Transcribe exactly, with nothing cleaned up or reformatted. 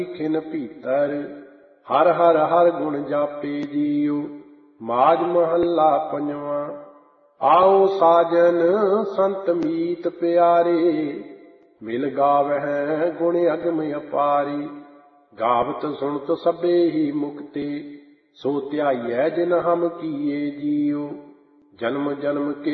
ਖਿਨ ਭੀਤਰ ਹਰ ਹਰ ਹਰ ਗੁਣ ਜਾਪੇ ਜੀਉ। ਮਾਝ ਮਹੱਲਾ ਪੰਜਵਾਂ। ਆਓ ਸਾਜਨ ਸੰਤ ਮੀਤ ਪਿਆਰੇ, ਮਿਲ ਗਾਵਹਿ ਗੁਣ ਅਗਮ ਅਪਾਰੀ। ਗਾਵਤ ਸੁਣਤ ਸਭੇ ਹੀ ਮੁਕਤੇ, ਸੋ ਧਿਆਈਐ ਜਿਨ ਹਮ ਕੀਏ ਜੀਉ। ਜਨਮ ਜਨਮ ਕੇ